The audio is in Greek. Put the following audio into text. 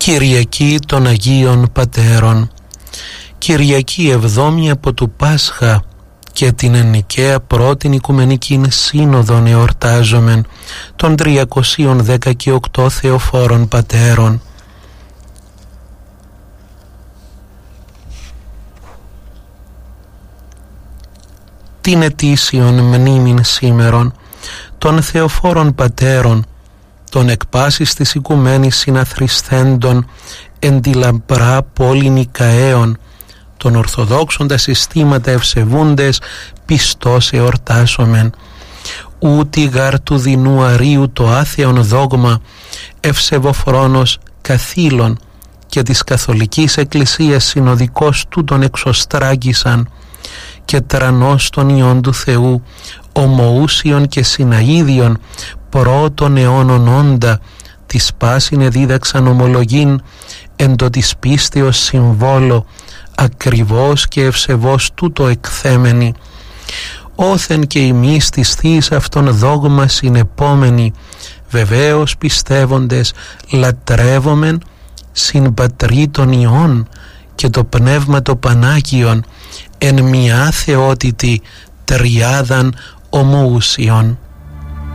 Κυριακή των Αγίων Πατέρων. Κυριακή 7η από του Πάσχα και την ενικαία πρώτην Οικουμενική Σύνοδον εορτάζομεν των 318 Θεοφόρων Πατέρων. Την ετήσιον μνήμην σήμερον των Θεοφόρων Πατέρων, των εκ πάσης της οικουμένης συναθρισθέντων εν τη λαμπρά πόλη Νικαέων, των Ορθοδόξων τα συστήματα ευσεβούντες πιστός εορτάσομεν. Ούτι γάρ του δεινού αρίου το άθεον δόγμα ευσεβοφρόνος καθήλων και της Καθολικής Εκκλησίας συνοδικός τούτον εξωστράγγισαν και τρανός των Υιών του Θεού ομοούσιον και συναΐδιον πρώτων αιώνων όντα της πάσιν εδίδαξαν ομολογήν εν το της πίστεως συμβόλο ακριβώς και ευσεβώς τούτο εκθέμενοι. Όθεν και εμείς της Θείας αυτών δόγμα συνεπόμενοι βεβαίως πιστεύοντες λατρεύομεν συν Πατρί των Υιών και το Πνεύμα το Πανάγιον εν μια θεότητη τριάδαν ομοούσιον.